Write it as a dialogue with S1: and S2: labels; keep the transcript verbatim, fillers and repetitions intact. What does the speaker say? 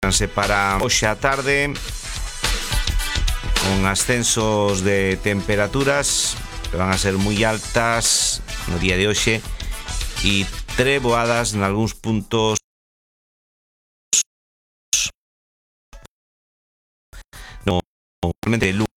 S1: para hoxe a tarde con ascensos de temperaturas que van a ser moi altas no día de hoxe e treboadas en algúns puntos normalmente Lugo